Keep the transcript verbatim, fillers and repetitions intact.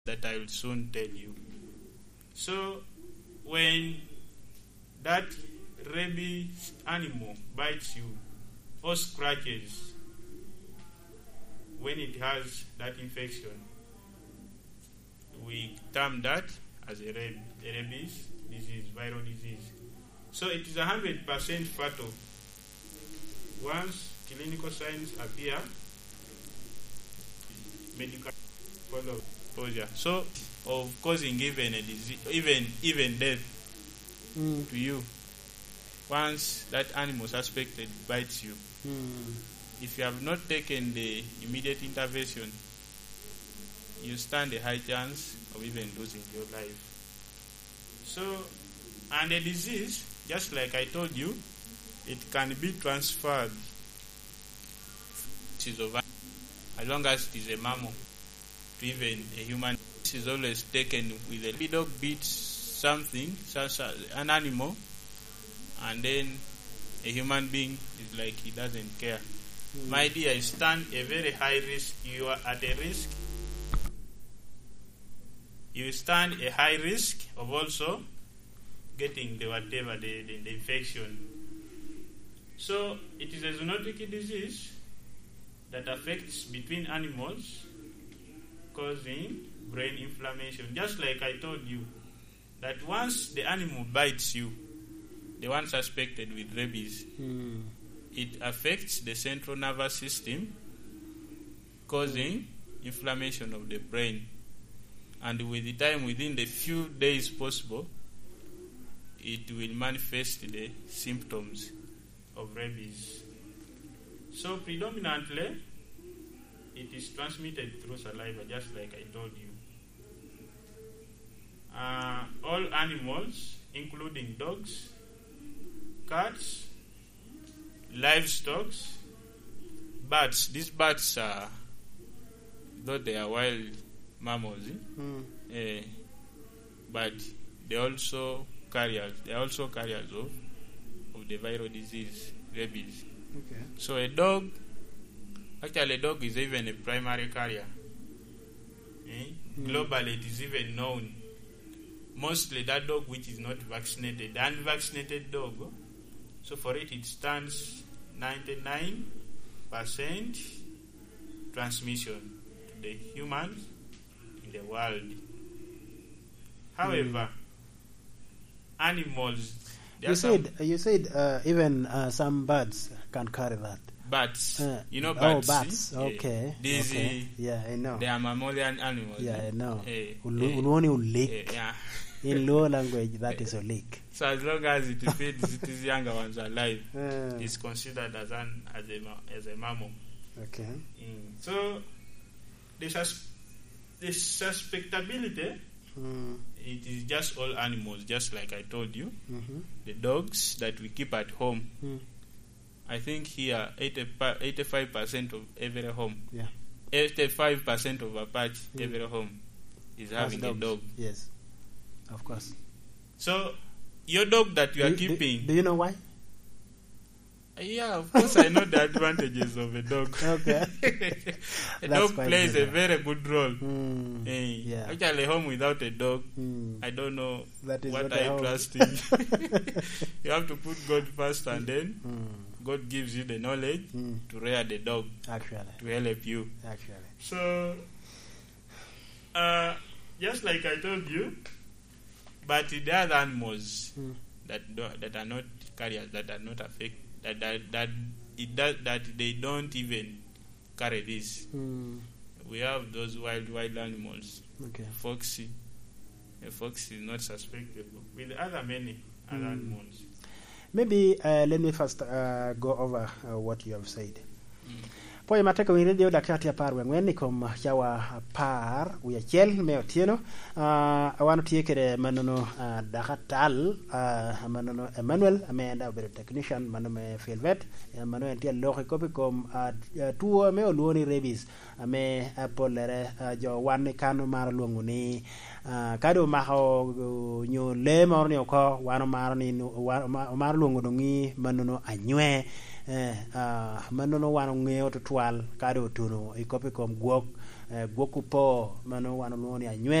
that I will soon tell you. So when that rabies animal bites you or scratches, when it has that infection, we term that as a, rab- a rabies disease, viral disease. So it is one hundred percent fatal. Once clinical signs appear, medical follow exposure. So of causing even a disease, even even death mm. to you. Once that animal suspected bites you, mm. if you have not taken the immediate intervention, you stand a high chance of even losing your life. So, and a disease, just like I told you, it can be transferred as long as it is a mammal to even a human. This is always taken with a dog beats something, an animal, and then a human being is like he doesn't care. Mm. My dear, you stand a very high risk. You are at a risk. You stand a high risk of also getting the whatever the, the, the infection. So it is a zoonotic disease that affects between animals, causing brain inflammation. Just like I told you, that once the animal bites you, the one suspected with rabies, mm. it affects the central nervous system, causing inflammation of the brain. And with the time, within the few days possible, it will manifest the symptoms of rabies. So predominantly, it is transmitted through saliva, just like I told you. Uh, all animals, including dogs, cats, livestock, birds. These birds are, though they are wild mammals, mm. eh, but they also carriers. They are also carriers of of the viral disease, rabies. Okay. So a dog, actually, a dog is even a primary carrier. Eh? Mm. Globally, it is even known. Mostly that dog which is not vaccinated, the unvaccinated dog. So for it, it stands ninety-nine percent transmission to the humans in the world. However, mm. animals. You said you said uh, even uh, some birds can carry that. Bats, uh, you know bats. Oh, bats. Okay. Yeah. These, okay. Yeah, I know. They are mammalian animals. Yeah, I know. Hey, Uloni ulik. Yeah. In low language, that is a leak. So as long as it feeds its younger ones alive, uh, it's considered as an as a as a mammal. Okay. Mm. So the sus- the suspectability, mm. it is just all animals, just like I told you. Mm-hmm. The dogs that we keep at home. Mm. I think here eighty-five percent of every home. Yeah. eighty-five percent of Apache mm. every home is having dogs. a dog. Yes. Of course. So, your dog that you are do, keeping... Do, do you know why? Yeah, of course I know the advantages of a dog. Okay. a dog plays good. a very good role. Mm, hey, yeah. Actually, a home without a dog, mm. I don't know that is what, what I I trust in. You have to put God first, and then mm. God gives you the knowledge mm. to rear the dog. Actually. To help you. Actually. So, uh, just like I told you, but the other animals mm. that do, that are not carriers, that are not affected, that that that it does, that they don't even carry this. Mm. We have those wild wild animals. Okay. Foxy, a fox is not suspectable. With other many other mm. animals. Maybe uh, let me first uh, go over uh, what you have said. Mm. Poy mateko mi radio dakati apar wengwen ni kom chawa par uya chel me otieno uh, awano tiekere manono uh, dakatal uh, manono Emmanuel amenda obere technician manome Filvet Emmanuel tiel loxe kopi kom uh, tuo me oluoni rabies ame apolere uh, jo wan kanu mar luongo ni uh, kado maho nyo le morni oko wano mar ni mar luongo dongi manono anywe eh uh, manono wano ngeo to twal kado tuno ikopi kom guok uh, gwoku po mano wan luongo ni anywe